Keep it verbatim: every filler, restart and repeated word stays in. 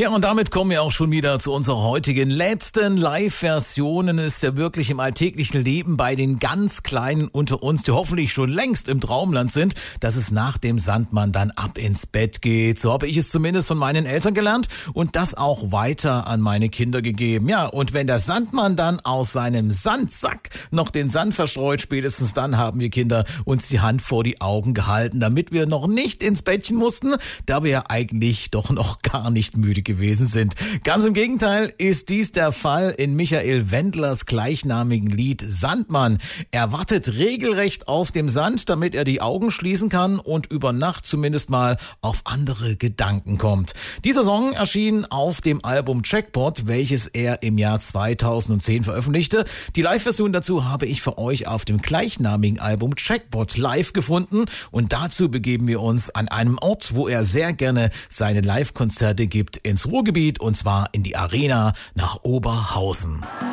Ja, und damit kommen wir auch schon wieder zu unserer heutigen letzten Live-Version. Ist ja wirklich im alltäglichen Leben bei den ganz Kleinen unter uns, die hoffentlich schon längst im Traumland sind, dass es nach dem Sandmann dann ab ins Bett geht. So habe ich es zumindest von meinen Eltern gelernt und das auch weiter an meine Kinder gegeben. Ja, und wenn der Sandmann dann aus seinem Sandsack noch den Sand verstreut, spätestens dann haben wir Kinder uns die Hand vor die Augen gehalten, damit wir noch nicht ins Bettchen mussten, da wir ja eigentlich doch noch gar nicht müde gewesen sind. Ganz im Gegenteil ist dies der Fall in Michael Wendlers gleichnamigen Lied Sandmann. Er wartet regelrecht auf dem Sand, damit er die Augen schließen kann und über Nacht zumindest mal auf andere Gedanken kommt. Dieser Song erschien auf dem Album Jackpot, welches er im Jahr zweitausendzehn veröffentlichte. Die Live-Version dazu habe ich für euch auf dem gleichnamigen Album Jackpot live gefunden und dazu begeben wir uns an einem Ort, wo er sehr gerne seine Live-Konzerte gibt, ins Ruhrgebiet und zwar in die Arena nach Oberhausen.